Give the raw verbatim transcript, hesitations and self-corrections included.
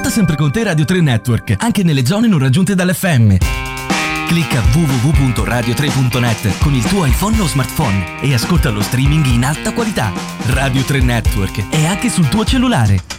Porta sempre con te Radio tre Network, anche nelle zone non raggiunte dall'F M. Clicca w w w punto radio tre punto net con il tuo iPhone o smartphone e ascolta lo streaming in alta qualità. Radio tre Network è anche sul tuo cellulare.